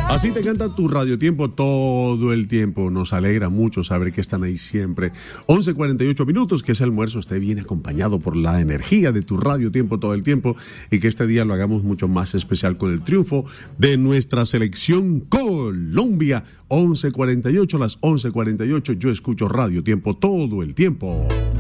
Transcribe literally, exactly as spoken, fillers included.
Así te canta tu Radio Tiempo todo el tiempo. Nos alegra mucho saber que están ahí siempre. once cuarenta y ocho minutos, que ese almuerzo esté bien acompañado por la energía de tu Radio Tiempo todo el tiempo y que este día lo hagamos mucho más especial con el triunfo de nuestra selección Colombia. once cuarenta y ocho, las once cuarenta y ocho, yo escucho Radio Tiempo todo el tiempo.